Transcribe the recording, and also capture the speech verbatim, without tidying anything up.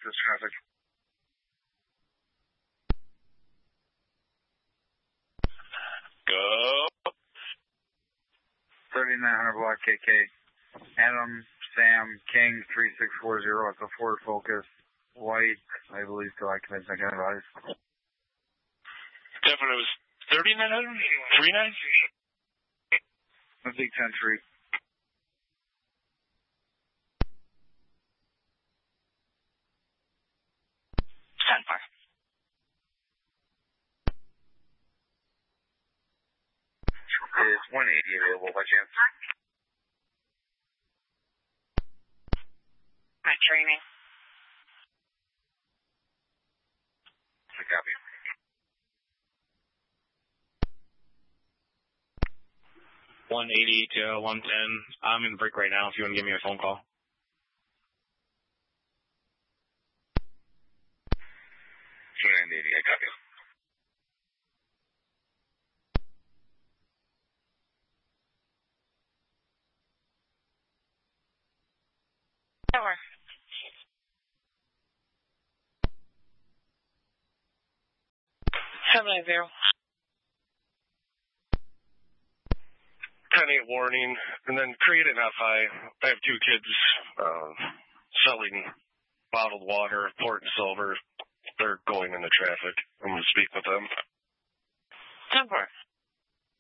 this traffic. Go. thirty-nine hundred block K K. Adam, Sam, King, three six four zero. It's a Ford Focus. White, I believe, to occupants and advise. Definitely was thirty-nine hundred? thirty-nine? A big ten three. ten five. Is one eighty available by chance? My training. I copy. one eighty to one ten. I'm in the break right now if you want to give me a phone call. twenty-nine eighty, I copy. Tower. Seven nine zero. ten eight warning, and then create an F I. I have two kids uh, selling bottled water, port and silver. They're going into traffic. I'm going to speak with them. ten four.